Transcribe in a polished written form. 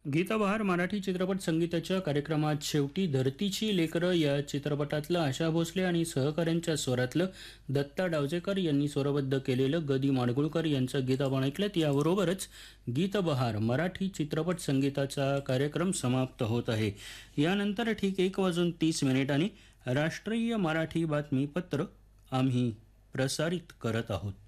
गीताबहार मराठी चित्रपट संगीताच्या कार्यक्रमात शेवटी धरतीची लेकरं या चित्रपटातलं आशा भोसले आणि सहकाऱ्यांच्या स्वरातलं दत्ता डावजेकर यांनी स्वरबद्ध केलेलं गदी माडगुळकर यांचं गीत आपण ऐकलं. याबरोबरच गीतबहार मराठी चित्रपट संगीताचा कार्यक्रम समाप्त होत आहे. यानंतर ठीक 1:30 राष्ट्रीय मराठी बातमीपत्र आम्ही प्रसारित करत आहोत.